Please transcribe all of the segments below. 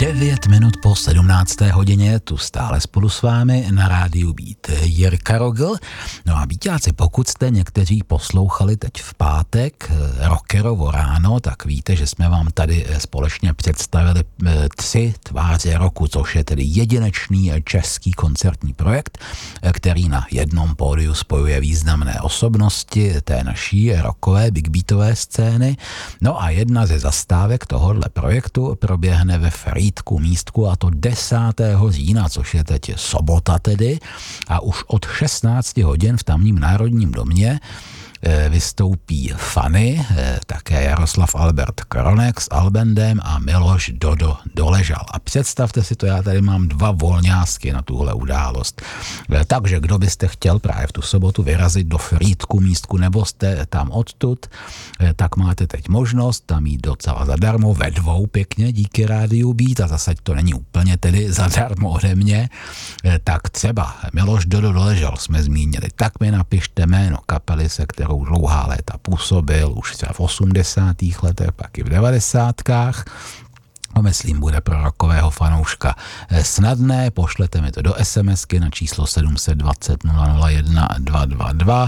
9 minut po 17. hodině, tu stále spolu s vámi na rádiu Beat Jirka Rogl. No a Beatáci, pokud jste někteří poslouchali teď v pátek Rockerovo ráno, tak víte, že jsme vám tady společně představili 3 tváře roku, což je tedy jedinečný český koncertní projekt, který na jednom pódiu spojuje významné osobnosti té naší rockové, big beatové scény. No a jedna ze zastávek tohohle projektu proběhne ve Frýdku místku, a to 10. října, což je teď sobota tedy, a už od 16 hodin v tamním Národním domě vystoupí Fanny, také Jaroslav Albert Kronek s Albandem a Miloš Dodo Doležal. A představte si to, já tady mám 2 volňásky na tuhle událost. Takže kdo byste chtěl právě v tu sobotu vyrazit do Frýdku místku, nebo jste tam odtud, tak máte teď možnost tam jít docela zadarmo, ve 2 pěkně díky rádiu Beat, a zase to není úplně tedy zadarmo ode mě, tak třeba Miloš Dodo Doležal jsme zmínili, tak mi napište jméno kapely, se kterou dlouhá léta působil, už třeba v 80. letech, pak i v 90. Myslím, bude pro rockového fanouška snadné, pošlete mi to do SMSky na číslo 720 001 222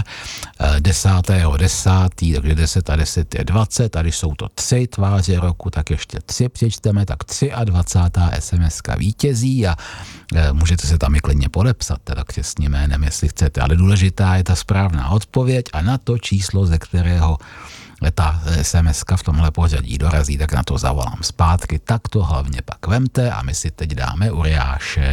10.10., takže 10 a 10 je 20, a když jsou to 3 tváře roku, tak ještě 3 přečteme, tak 23. SMSka vítězí a můžete se tam i klidně podepsat, teda křestním jménem, jestli chcete, ale důležitá je ta správná odpověď a na to číslo, ze kterého ta SMS-ka v tomhle pořadí dorazí, tak na to zavolám zpátky, tak to hlavně pak vemte a my si teď dáme Uriáše.